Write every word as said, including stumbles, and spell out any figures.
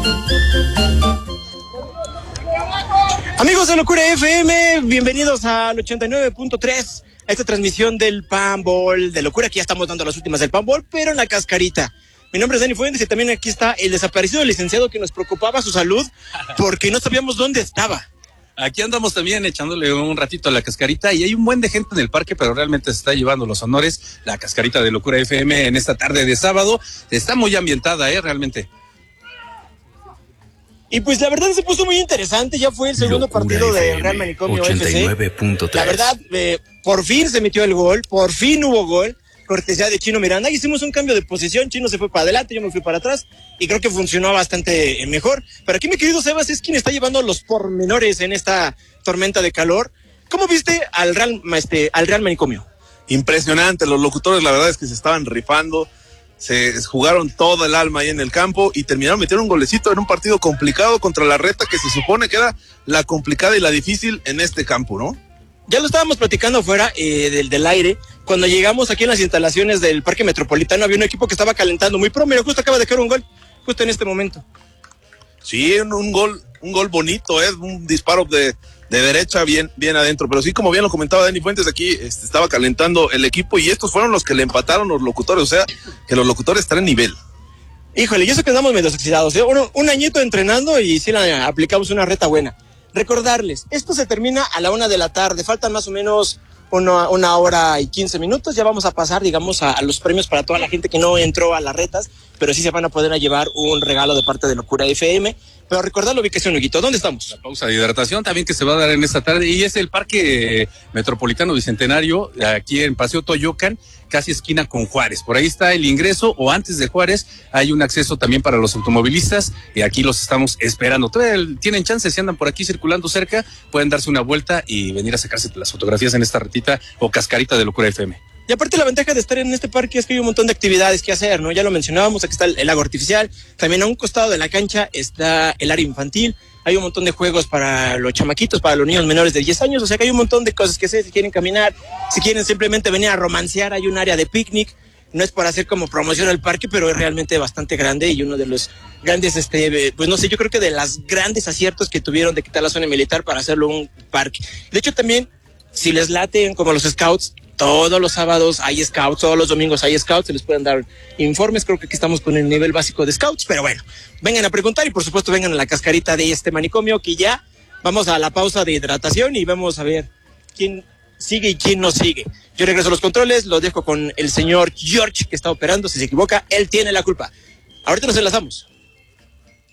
Amigos de Locura F M, bienvenidos al ochenta y nueve punto tres, a esta transmisión del Panball de Locura. Aquí ya estamos dando las últimas del Panball, pero en la cascarita. Mi nombre es Dani Fuentes y también aquí está el desaparecido licenciado que nos preocupaba su salud porque no sabíamos dónde estaba. Aquí andamos también echándole un ratito a la cascarita y hay un buen de gente en el parque, pero realmente se está llevando los honores la cascarita de Locura F M en esta tarde de sábado. Está muy ambientada, ¿eh? Realmente. Y pues la verdad se puso muy interesante, ya fue el segundo Locura partido de Real Manicomio ochenta y nueve punto tres. La verdad, eh, por fin se metió el gol, por fin hubo gol, cortesía de Chino Miranda. Hicimos un cambio de posición, Chino se fue para adelante, yo me fui para atrás y creo que funcionó bastante mejor. Pero aquí mi querido Sebas es quien está llevando los pormenores en esta tormenta de calor. ¿Cómo viste al Real, este, al Real Manicomio? Impresionante, los locutores la verdad es que se estaban rifando. Se jugaron toda el alma ahí en el campo y terminaron metiendo un golecito en un partido complicado contra la Reta, que se supone que era la complicada y la difícil en este campo, ¿no? Ya lo estábamos platicando fuera eh, del, del aire. Cuando llegamos aquí en las instalaciones del Parque Metropolitano había un equipo que estaba calentando muy pro. Mira, justo acaba de caer un gol, justo en este momento. Sí, un, un gol, un gol bonito, es ¿eh? un disparo de, de derecha bien, bien adentro, pero sí, como bien lo comentaba Dani Fuentes, aquí este, estaba calentando el equipo y estos fueron los que le empataron los locutores, o sea, que los locutores están en nivel. Híjole, y eso que andamos medio oxidados, ¿eh? un, un añito entrenando y sí la aplicamos una reta buena. Recordarles, esto se termina a la una de la tarde, faltan más o menos una, una hora y quince minutos, ya vamos a pasar, digamos, a, a los premios para toda la gente que no entró a las retas, pero sí se van a poder llevar un regalo de parte de Locura F M. Pero recordar la ubicación, Huguito, ¿dónde estamos? La pausa de hidratación también que se va a dar en esta tarde y es el Parque Metropolitano Bicentenario, aquí en Paseo Toyocan, casi esquina con Juárez. Por ahí está el ingreso, o antes de Juárez hay un acceso también para los automovilistas y aquí los estamos esperando. Todavía tienen chance, si andan por aquí circulando cerca, pueden darse una vuelta y venir a sacarse las fotografías en esta retita o cascarita de Locura F M. Y aparte la ventaja de estar en este parque es que hay un montón de actividades que hacer, ¿no? Ya lo mencionábamos, aquí está el, el lago artificial, también a un costado de la cancha está el área infantil, hay un montón de juegos para los chamaquitos, para los niños menores de diez años, o sea que hay un montón de cosas que hacer, si quieren caminar, si quieren simplemente venir a romancear, hay un área de picnic, no es para hacer como promoción al parque, pero es realmente bastante grande y uno de los grandes, este, pues no sé, yo creo que de las grandes aciertos que tuvieron de quitar la zona militar para hacerlo un parque. De hecho también, si les laten como los scouts, todos los sábados hay scouts, todos los domingos hay scouts, se les pueden dar informes, creo que aquí estamos con el nivel básico de scouts, pero bueno, vengan a preguntar y por supuesto vengan a la cascarita de este manicomio, que ya vamos a la pausa de hidratación y vamos a ver quién sigue y quién no sigue. Yo regreso a los controles, lo dejo con el señor George que está operando, si se equivoca, él tiene la culpa. Ahorita nos enlazamos.